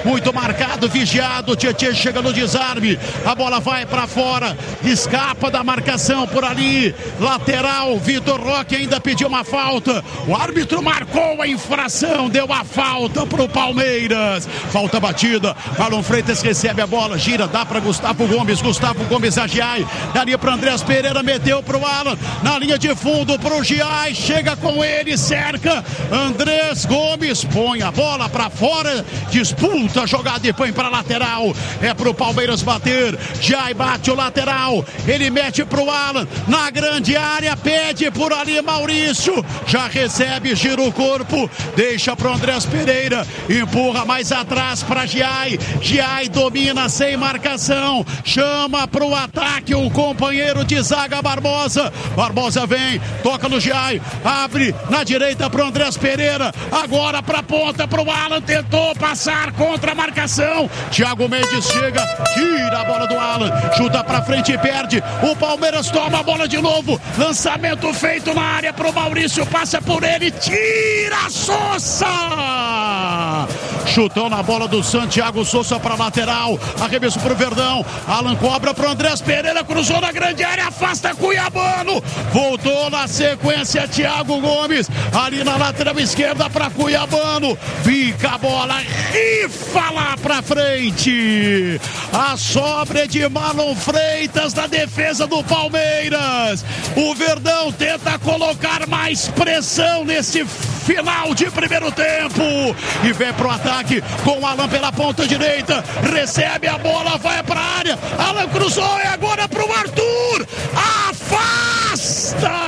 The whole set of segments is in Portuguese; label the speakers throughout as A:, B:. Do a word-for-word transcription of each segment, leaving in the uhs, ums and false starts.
A: muito marcado, vigiado. Tietê chega no desarme, a bola vai para fora, escapa da marcação por ali, lateral. Vitor Roque ainda pediu uma falta, o árbitro marcou a infração, deu a falta pro Palmeiras. Falta batida, Marlon Freitas recebe a bola, gira, dá para Gustavo Gomes, Gustavo Gomes a Giai, daria para Andrés Pereira, meteu pro Alan, na linha de fundo pro Giai, chega com ele, cerca, Andrés Gomes põe a bola para fora, disputa a jogada e põe para lateral, é pro Palmeiras bater. Giai bate o lateral, ele mete pro Alan, na grande área, pede por ali Maurício, já recebe, gira o corpo, deixa pro Andrés Pereira, empurra mais atrás para Giai, Giai domina sem marcação, chama pro ataque o companheiro de zaga Barbosa, Barbosa vem, toca no Giai, abre na direita pro Andrés Pereira, agora pra ponta pro Alan, tentou passar contra a marcação, Thiago Mendes chega, tira a bola do Alan, chuta pra frente e perde, o Palmeiras toma a bola de novo, lançamento feito na área pro Maurício, passa por ele, tira Sousa, chutão na bola do Santiago Sousa para lateral, arremesso pro Verdão, Alan cobra pro Andrés Pereira, cruzou na grande área, afasta Cuiabano, voltou na sequência Thiago Gomes, ali na lateral esquerda para Cuiabano, pica a bola, rifa lá pra frente, a sobra é de Marlon Freitas na defesa do Palmeiras, o Verdão tenta colocar mais pressão nesse final de primeiro tempo e vem pro ataque com o Alan pela ponta direita, recebe a bola, vai pra área, Alan cruzou, é agora pro Arthur, afasta,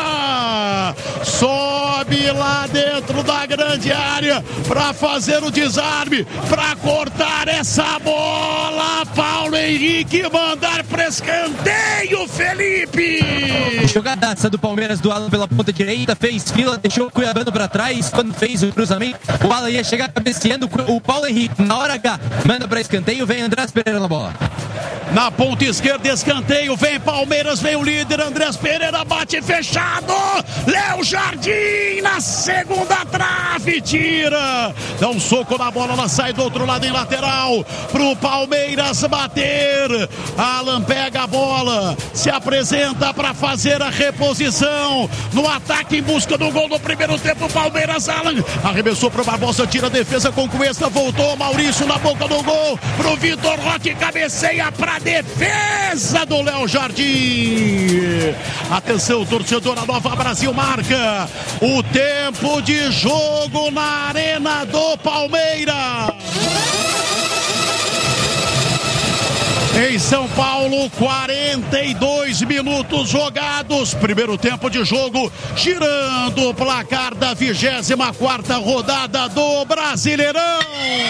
A: sobe lá dentro da grande área pra fazer o desarme, pra cortar essa bola, Paulo Henrique mandar pra escanteio, Felipe.
B: Jogadaça do Palmeiras do Alan pela ponta direita, fez fila, deixou o Cuiabano pra trás, quando fez o cruzamento, o Alan ia chegar cabeceando, o Paulo Henrique na hora H manda pra escanteio, vem Andrés Pereira na bola.
A: Na ponta esquerda, escanteio, vem Palmeiras, vem o líder, Andrés Pereira bate fechado, Léo Jardim na segunda trave, tira, dá um soco na bola, ela sai do outro lado em lateral, pro Palmeiras bater, Alan pega a bola, se apresenta para fazer a reposição, no ataque em busca do gol do primeiro tempo, Palmeiras, Alan, arremessou pro Barbosa, tira a defesa com Cuesta, voltou Maurício na boca do gol, pro Vitor Roque, cabeceia pra defesa do Léo Jardim. Atenção, torcedor, a Nova Brasil marca o tempo de jogo na Arena do Palmeiras. Em São Paulo, quarenta e dois minutos jogados, primeiro tempo de jogo, girando o placar da vigésima quarta rodada do Brasileirão.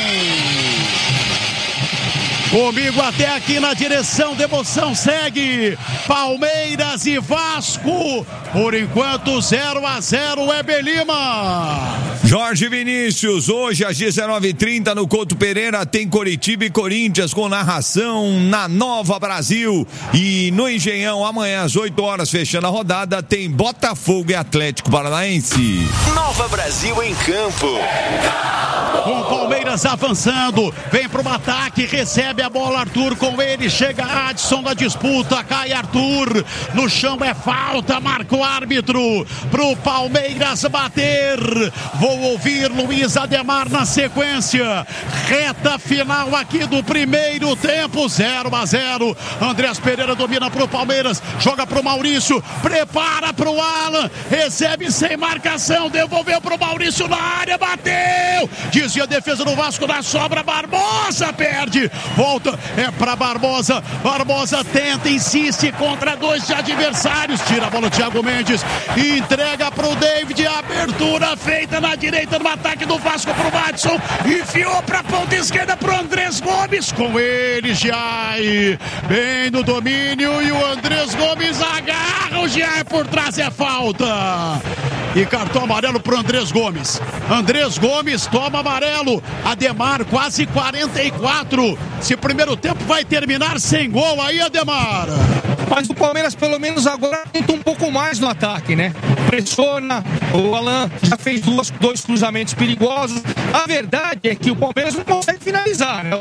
A: Comigo até aqui na direção de emoção segue Palmeiras e Vasco. Por enquanto zero a zero é Belima.
C: Jorge Vinícius, hoje às dezenove e trinta no Couto Pereira tem Coritiba e Corinthians com narração na Nova Brasil. E no Engenhão amanhã às oito horas fechando a rodada tem Botafogo e Atlético Paranaense.
D: Nova Brasil em campo.
A: Com o Palmeiras avançando, vem pro ataque, recebe a bola Arthur, com ele chega Adson na disputa, cai Arthur, no chão é falta, marca o árbitro pro Palmeiras bater. Vou ouvir Luiz Ademar na sequência, reta final aqui do primeiro tempo, zero a zero. Andrés Pereira domina pro Palmeiras, joga pro Maurício, prepara pro Alan, recebe sem marcação, devolveu pro Maurício na área, bateu, desvia a defesa do Vasco, na sobra, Barbosa perde, volta, é pra Barbosa, Barbosa tenta, insiste contra dois adversários, tira a bola Thiago Mendes, entrega pro David, abertura feita na direita no ataque do Vasco pro Watson, enfiou pra ponta esquerda pro Andrés Gomes, com ele Giai, bem no domínio, e o Andrés Gomes agarra o Giai por trás, é falta. E cartão amarelo pro Andrés Gomes. Andrés Gomes toma amarelo. Ademar, quase quarenta e quatro. Se o primeiro tempo vai terminar sem gol aí, Ademar.
E: Mas o Palmeiras pelo menos agora tenta um pouco mais no ataque, né? Pressiona, o Alan já fez duas, dois cruzamentos perigosos. A verdade é que o Palmeiras não consegue finalizar, né?